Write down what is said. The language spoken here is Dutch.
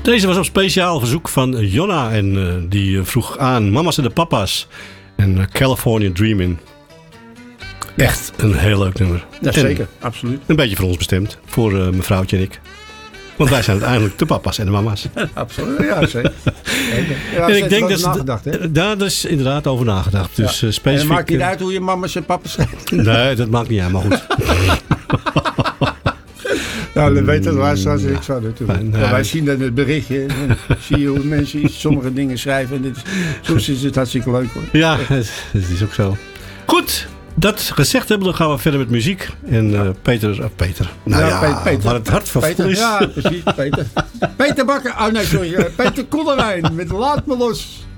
Deze was op speciaal verzoek van Jonna. En die vroeg aan Mama's en de Papa's. En California Dreamin'. Echt een heel leuk nummer. Ja, zeker. Absoluut. Een beetje voor ons bestemd. Voor mevrouwtje en ik. Want wij zijn uiteindelijk de papa's en de mama's. Absoluut, ja zeker. Ja, en ik denk dat nagedacht, hè? daar is inderdaad over nagedacht. Dus specifiek. En dan maakt niet uit hoe je mama's en papa's zijn. Nee, dat maakt niet uit, maar goed. Nou, dat weten de luisteraars en ik zo natuurlijk. Nee. Wij zien dan het berichtje. En zie je hoe mensen sommige dingen schrijven. En soms is het hartstikke leuk hoor. Ja, het is ook zo. Goed. Dat gezegd hebben, dan gaan we verder met muziek. En Peter. Nou ja, Peter. waar het hart van vol is. Ja, precies, Peter. Peter Bakker. Oh nee, sorry. Peter Koelewijn met Laat Me Los.